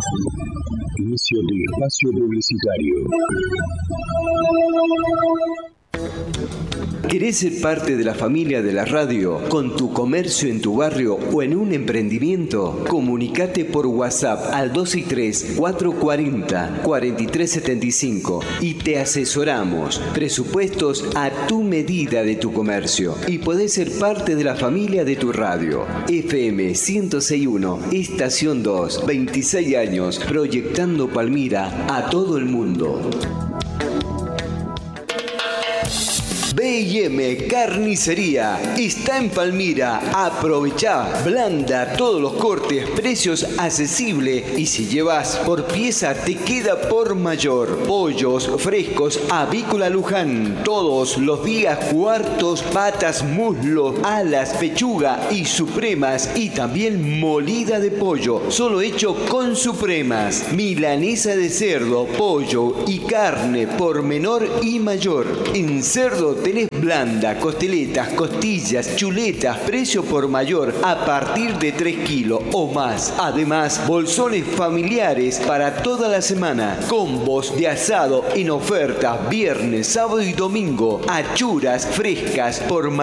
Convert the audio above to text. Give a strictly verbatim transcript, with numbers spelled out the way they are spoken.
Inicio de espacio publicitario. ¿Querés ser parte de la familia de la radio con tu comercio en tu barrio o en un emprendimiento? Comunicate por WhatsApp al dos seis tres, cuatro cuatro cero, cuatro tres siete cinco y te asesoramos. Presupuestos a tu medida de tu comercio y podés ser parte de la familia de tu radio. F M ciento seis punto uno, Estación dos, veintiséis años, proyectando Palmira a todo el mundo. B y M Carnicería está en Palmira. Aprovechá, blanda, todos los cortes, precios accesibles y si llevas por pieza te queda por mayor. Pollos frescos Avícola Luján, todos los días cuartos, patas, muslo, alas, pechuga y supremas y también molida de pollo, solo hecho con supremas. Milanesa de cerdo, pollo y carne por menor y mayor. En cerdo tenés blanda, costeletas, costillas, chuletas, precio por mayor a partir de tres kilos o más. Además, bolsones familiares para toda la semana. Combos de asado en oferta viernes, sábado y domingo. Achuras frescas por mayor.